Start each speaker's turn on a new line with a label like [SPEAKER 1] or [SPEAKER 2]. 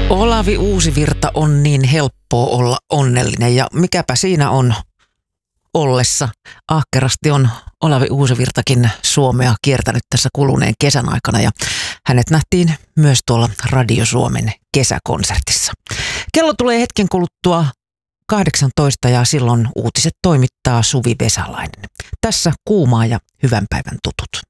[SPEAKER 1] Olavi Uusivirta on niin helppoa olla onnellinen ja mikäpä siinä on ollessa. Ahkerasti on Olavi Uusivirtakin Suomea kiertänyt tässä kuluneen kesän aikana ja hänet nähtiin myös tuolla Radio Suomen kesäkonsertissa. Kello tulee hetken kuluttua 18 ja silloin uutiset toimittaa Suvi Vesalainen. Tässä Kuumaa ja hyvän päivän tutut.